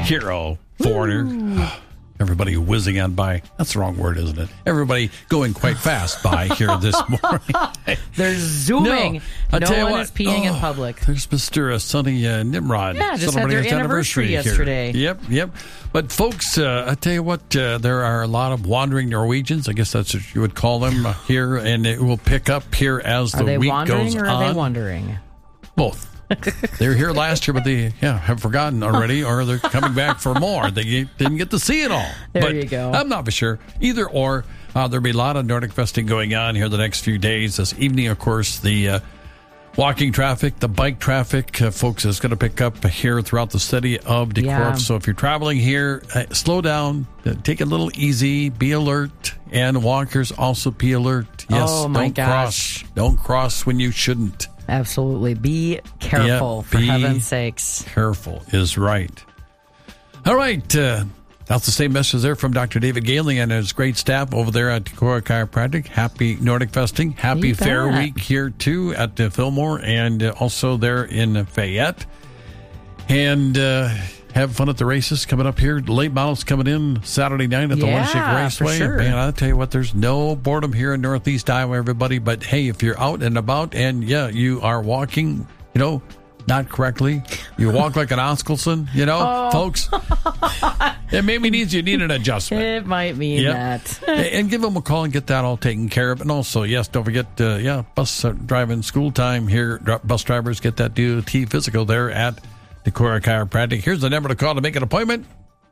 hero, Foreigner. Everybody whizzing on by. That's the wrong word, isn't it? Everybody going quite fast by here this morning. They're zooming. No one is peeing in public. There's Mr. Sonny Nimrod. Yeah, just had their anniversary yesterday. Yep. But folks, I tell you what, there are a lot of wandering Norwegians. I guess that's what you would call them here, and it will pick up here as the week goes on. Are they wandering or are they wandering? Both. They were here last year, but they have forgotten already, or they're coming back for more. They didn't get to see it all. There you go. I'm not for sure. Either or. There'll be a lot of Nordic Festing going on here the next few days. This evening, of course, the walking traffic, the bike traffic, folks, is going to pick up here throughout the city of Decorp. Yeah. So if you're traveling here, slow down, take it a little easy, be alert, and walkers also be alert. Yes, oh my gosh. Don't cross when you shouldn't. Absolutely. Be careful, for heaven's sakes. Careful is right. All right. That's the same message there from Dr. David Galing and his great staff over there at Decorah Chiropractic. Happy Nordic Festing. Happy Fair Week here, too, at Fillmore and also there in Fayette. And have fun at the races coming up here. Late models coming in Saturday night at the Lynching Raceway. For sure. Man, I'll tell you what, there's no boredom here in Northeast Iowa, everybody. But, hey, if you're out and about and, you are walking, not correctly, you walk like an Oskelson, folks. It maybe you need an adjustment. It might mean that. And give them a call and get that all taken care of. And also, yes, don't forget, bus driving school time here. Bus drivers get that DOT physical there at Decorah Chiropractic. Here's the number to call to make an appointment.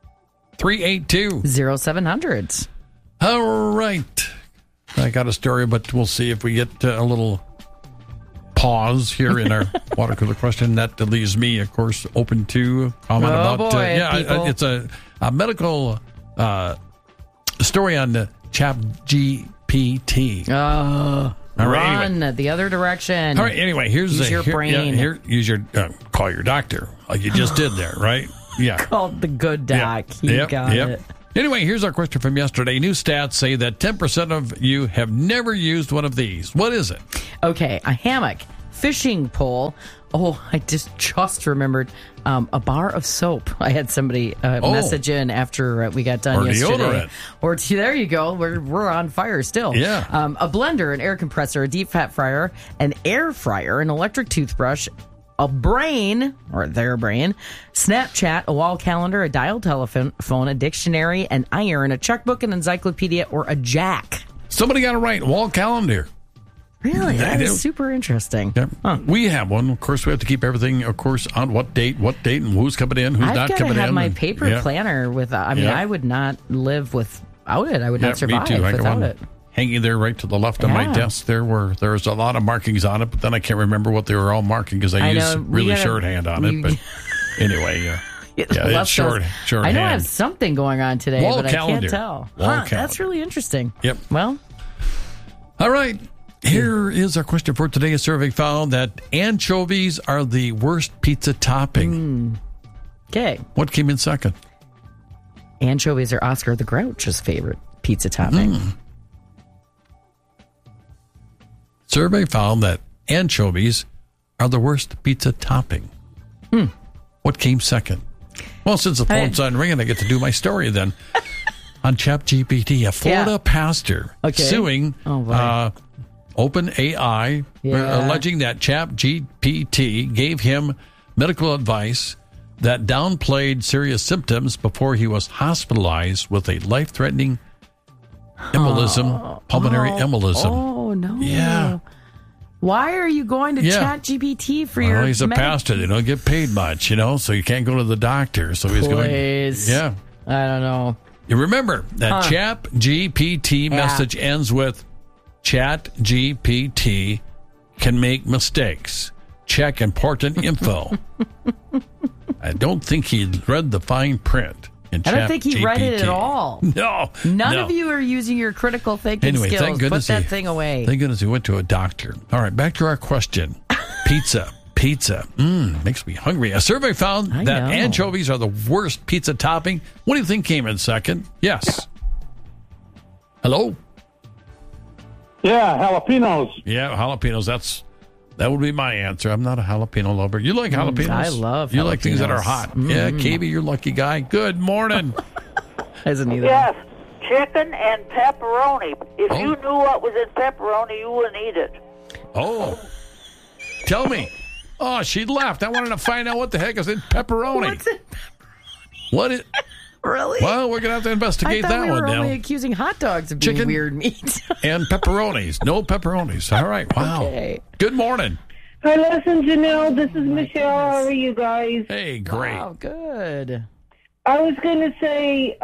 382-0700. All right. I got a story, but we'll see if we get a little pause here in our water cooler question. That leaves me, of course, open to comment about. It's a medical story on the ChatGPT. All right, anyway. The other direction. All right. Anyway, use your brain. Use your call your doctor, like you just did there, right? Yeah. Called the good doc. You got it. Anyway, here's our question from yesterday. New stats say that 10% of you have never used one of these. What is it? Okay, a hammock, fishing pole. Oh, I just remembered a bar of soap. I had somebody message in after we got done yesterday. Or there you go. We're on fire still. Yeah. A blender, an air compressor, a deep fat fryer, an air fryer, an electric toothbrush, a brain, or their brain, Snapchat, a wall calendar, a dial telephone, a dictionary, an iron, a checkbook, an encyclopedia, or a jack. Somebody got it right. Wall calendar. Really? That is super interesting. Yeah. Huh. We have one. Of course, we have to keep everything, of course, on what date, and who's coming in, who's not coming in. I've got to have my paper planner with, I would not live without it. I would not survive without it. Hanging there right to the left of my desk there where there's a lot of markings on it, but then I can't remember what they were all marking because I use really shorthand on it. But anyway, it's shorthand. I know I have something going on today, but calendar. I can't tell. That's really interesting. Yep. Well. All right. Here is our question for today. A survey found that anchovies are the worst pizza topping. Okay. What came in second? Anchovies are Oscar the Grouch's favorite pizza topping. Survey found that anchovies are the worst pizza topping. What came second? Well, since the phone's on ringing, I get to do my story then. On ChatGPT, a Florida pastor suing OpenAI, alleging that ChatGPT gave him medical advice that downplayed serious symptoms before he was hospitalized with a life-threatening pulmonary embolism. Oh, no. Yeah. Why are you going to ChatGPT for your... Well, he's a pastor. They don't get paid much, so you can't go to the doctor. So he's going... Yeah. I don't know. You remember that ChatGPT message ends with, ChatGPT can make mistakes. Check important info. I don't think he read the fine print. I don't think he read it at all. No. None of you are using your critical thinking skills. Thank goodness Put that thing away. Thank goodness he went to a doctor. All right, back to our question. Pizza. Makes me hungry. A survey found that anchovies are the worst pizza topping. What do you think came in second? Yes. Hello? Yeah, jalapenos. Yeah, jalapenos. That's That would be my answer. I'm not a jalapeno lover. You like jalapenos? I love jalapenos. You like things that are hot. Yeah, KB, you're a lucky guy. Good morning. Isn't either? Yes, chicken and pepperoni. If you knew what was in pepperoni, you wouldn't eat it. Oh. Tell me. Oh, she left. I wanted to find out what the heck is in pepperoni. What's in What is... Really? Well, we're going to have to investigate I thought that we were one now. only accusing hot dogs of being Chicken weird meat. And pepperonis. No pepperonis. All right. Wow. Okay. Good morning. Hi, listen, Janelle. This is Michelle. How are you guys? Hey, great. Wow, good. I was going to say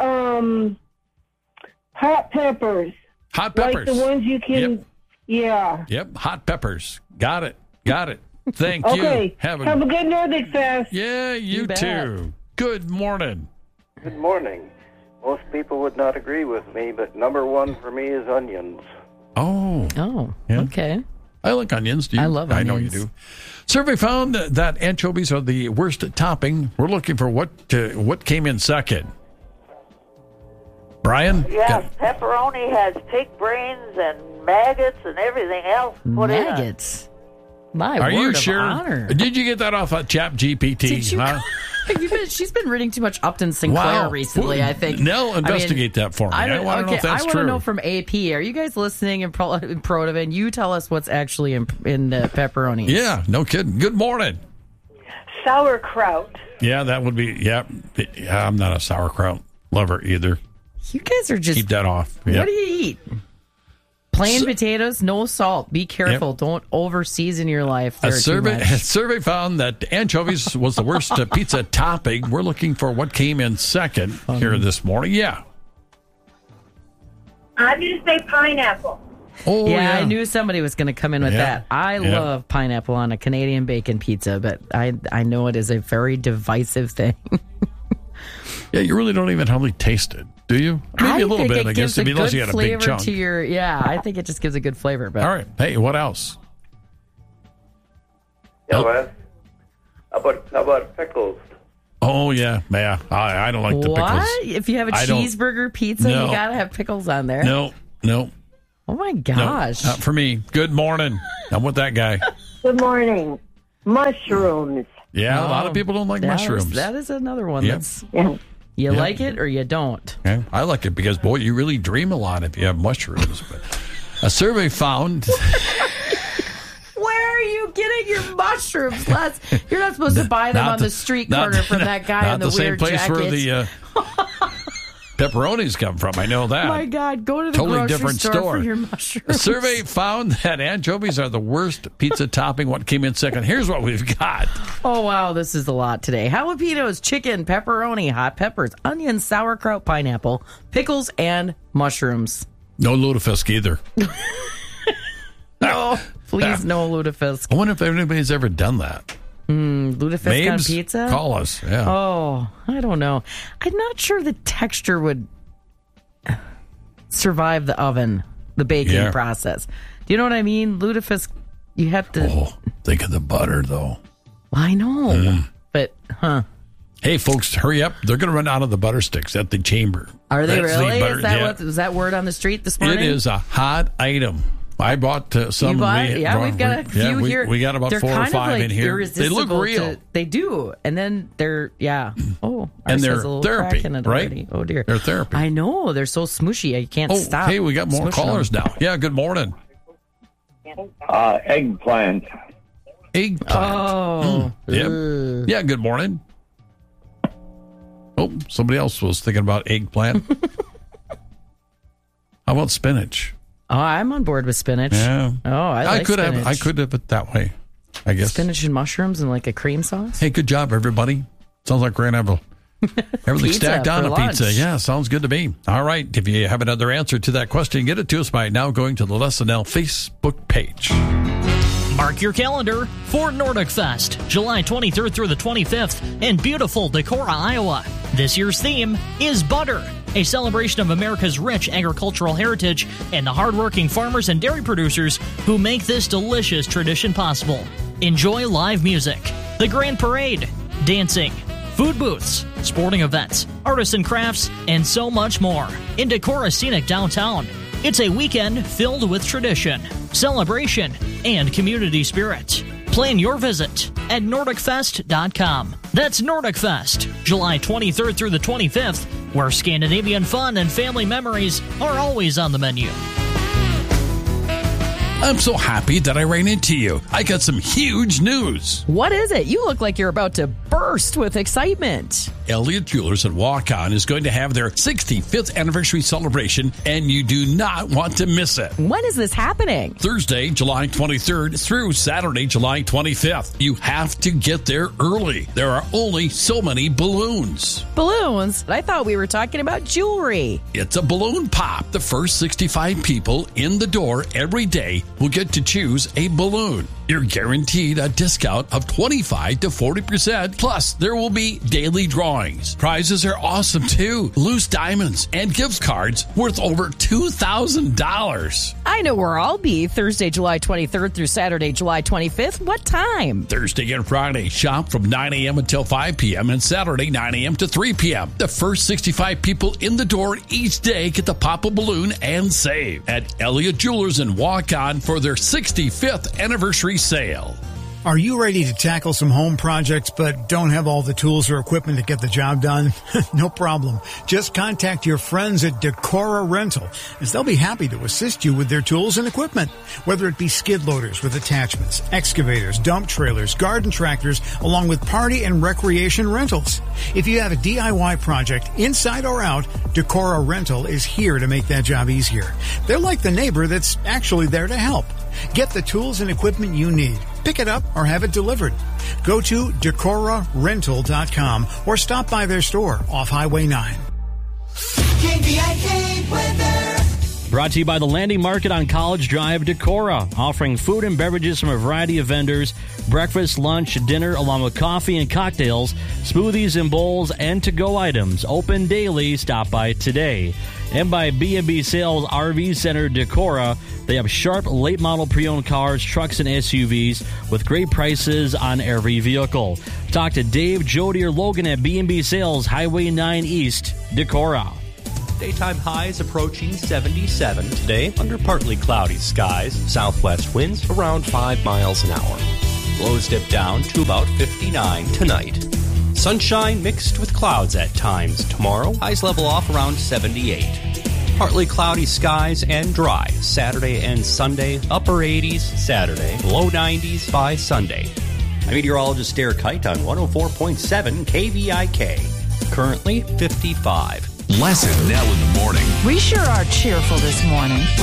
hot peppers. Hot peppers. Like the ones you can... Yep. Yeah. Yep. Hot peppers. Got it. Thank you. Okay. Have a good Nordic Fest. Yeah, you bet. too. Good morning. Good morning. Most people would not agree with me, but number one for me is onions. Oh. Oh, Yeah. okay. I like onions. Do you? I love I know you onions. do. Survey found that anchovies are the worst topping. We're looking for what came in second. Brian? Yes, pepperoni has pig brains and maggots and everything else put in it. Maggots. My Are word you of sure? honor. Did you get that off of Chat GPT? Did you? Huh? She's been reading too much Upton Sinclair Wow. recently, I think. Nell, investigate that for me. I want to know if that's I want true. to know from AP. Are you guys listening in Protovan? You tell us what's actually in pepperoni. Yeah, no kidding. Good morning. Sauerkraut. Yeah, that would be, yeah, I'm not a sauerkraut lover either. You guys are just... Keep that off. What Yep. do you eat? Plain potatoes, no salt. Be careful. Yep. Don't over-season your life. A There too survey, much. survey found that anchovies was the worst pizza topping. We're looking for what came in second here this morning. Yeah. I'm going to say pineapple. Oh, Yeah, I knew somebody was going to come in with Yeah. that. I Yeah. love pineapple on a Canadian bacon pizza, but I know it is a very divisive thing. Yeah, you really don't even hardly taste it, do you? Maybe a little bit, I guess, unless you got a big flavor chunk. to your. Yeah, I think it just gives a good flavor. But All right. Hey, what else? Yeah, well, how about pickles? Oh, yeah. I don't like the what? pickles. If you have a I don't- cheeseburger pizza, No. you gotta have pickles on there. No. Oh my No, gosh. not for me. Good morning. I'm with that guy. Good morning. Mushrooms. Yeah, a lot of people don't like mushrooms. That is another one. Yep. That's Yeah. you Yep. like it or you don't. Okay. I like it because, boy, you really dream a lot if you have mushrooms. But a survey found... Where are you getting your mushrooms, Les? You're not supposed to buy them Not on the- the street not- corner from that guy not in the the same weird place jacket. where the pepperonis come from. I know that. My God, go to the Totally grocery different store store. for your A mushrooms. survey found that anchovies are the worst pizza topping. What came in second? Here's what we've got. Oh, wow, this is a lot today. Jalapenos, chicken, pepperoni, hot peppers, onions, sauerkraut, pineapple, pickles, and mushrooms. No lutefisk either. No, please, no lutefisk. I wonder if anybody's ever done that. Lutefisk on Mabes, pizza? call us. Yeah. Oh, I don't know. I'm not sure the texture would survive the oven, the baking Yeah. process. Do you know what I mean? Lutefisk, you have to... Oh, think of the butter, though. I know, but, Hey, folks, hurry up. They're going to run out of the butter sticks at the chamber. Are they That's the really? butter- Is that yeah. what was that word on the street this morning? It is a hot item. I bought some. You bought it? Yeah, we've got a few here. We got about They're 4 or kind 5 of like in here. They look irresistible real. they do, and then they're ours And they're has a little therapy, crack in it right? already. Oh dear, They're therapy. I know they're so smushy. I can't Oh, stop. hey, we got more smushing callers them. now. Yeah, good morning. Eggplant. Eggplant. Oh, Yep. Yeah, good morning. Oh, somebody else was thinking about eggplant. How about spinach? Oh, I'm on board with spinach. Yeah. Oh, I like could spinach. I could have it that way, I guess. Spinach and mushrooms and like a cream sauce. Hey, good job, everybody. Sounds like we're going to have everything Pizza stacked on for a pizza. lunch. Yeah, sounds good to me. All right. If you have another answer to that question, get it to us by now going to the Les and L Facebook page. Mark your calendar for Nordic Fest, July 23rd through the 25th in beautiful Decorah, Iowa. This year's theme is butter, a celebration of America's rich agricultural heritage and the hardworking farmers and dairy producers who make this delicious tradition possible. Enjoy live music, the grand parade, dancing, food booths, sporting events, artists and crafts, and so much more in Decorah's scenic downtown. It's a weekend filled with tradition, celebration, and community spirit. Plan your visit at NordicFest.com. That's Nordic Fest, July 23rd through the 25th, where Scandinavian fun and family memories are always on the menu. I'm so happy that I ran into you. I got some huge news. What is it? You look like you're about to burst with excitement. Elliott Jewelers at Walk-On is going to have their 65th anniversary celebration, and you do not want to miss it. When is this happening? Thursday, July 23rd through Saturday, July 25th. You have to get there early. There are only so many balloons. Balloons? I thought we were talking about jewelry. It's a balloon pop. The first 65 people in the door every day will get to choose a balloon. You're guaranteed a discount of 25 to 40%. Plus, there will be daily drawings. Prizes are awesome too. Loose diamonds and gift cards worth over $2,000. I know where I'll be Thursday, July 23rd through Saturday, July 25th. What time? Thursday and Friday, shop from 9 a.m. until 5 p.m. and Saturday, 9 a.m. to 3 p.m. The first 65 people in the door each day get to pop a balloon and save at Elliott Jewelers and Walk-On for their 65th anniversary sale. Are you ready to tackle some home projects but don't have all the tools or equipment to get the job done? No problem. Just contact your friends at Decora Rental, as they'll be happy to assist you with their tools and equipment. Whether it be skid loaders with attachments, excavators, dump trailers, garden tractors, along with party and recreation rentals. If you have a DIY project, inside or out, Decora Rental is here to make that job easier. They're like the neighbor that's actually there to help. Get the tools and equipment you need. Pick it up or have it delivered. Go to DecoraRental.com or stop by their store off Highway 9. KVIK weather. Brought to you by the Landing Market on College Drive, Decorah, offering food and beverages from a variety of vendors, breakfast, lunch, dinner, along with coffee and cocktails, smoothies and bowls, and to-go items. Open daily. Stop by today. And by B&B Sales RV Center, Decorah. They have sharp, late-model pre-owned cars, trucks, and SUVs with great prices on every vehicle. Talk to Dave, Jody, or Logan at B&B Sales, Highway 9 East, Decorah. Daytime highs approaching 77 today under partly cloudy skies. Southwest winds around 5 miles an hour. Lows dip down to about 59 tonight. Sunshine mixed with clouds at times tomorrow. Highs level off around 78. Partly cloudy skies and dry Saturday and Sunday. Upper 80s Saturday. Low 90s by Sunday. I'm meteorologist Derek Kite on 104.7 KVIK. Currently 55. Lesson now in the morning. We sure are cheerful this morning.